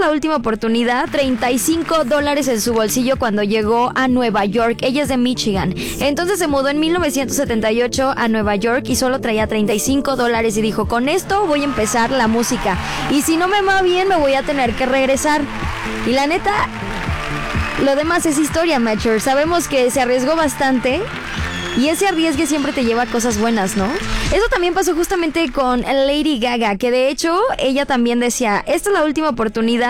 la última oportunidad, $35 en su bolsillo cuando llegó a Nueva York. Ella es de Michigan. Entonces se mudó en 1978 a Nueva York y solo traía $35 y dijo, con esto voy a empezar la música. Y si no me va bien, me voy a tener que regresar. Y la neta, lo demás es historia, Mature. Sabemos que se arriesgó bastante. Y ese arriesgue siempre te lleva a cosas buenas, ¿no? Eso también pasó justamente con Lady Gaga, que de hecho ella también decía, esta es la última oportunidad